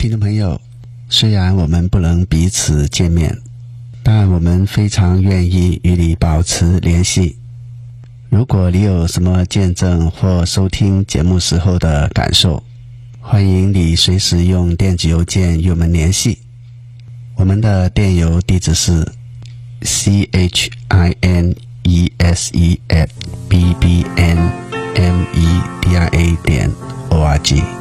听众朋友，虽然我们不能彼此见面，但我们非常愿意与你保持联系。如果你有什么见证或收听节目时候的感受，欢迎你随时用电子邮件与我们联系。我们的电邮地址是 CHINESE@BBNMEDIA.org。